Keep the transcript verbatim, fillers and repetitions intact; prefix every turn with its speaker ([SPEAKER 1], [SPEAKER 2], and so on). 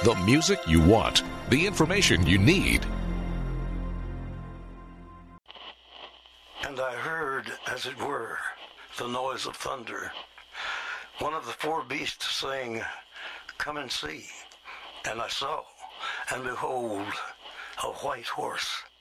[SPEAKER 1] The music you want, the information you need.
[SPEAKER 2] And I heard, as it were, the noise of thunder. One of the four beasts saying, "Come and see." And I saw, and behold, a white horse.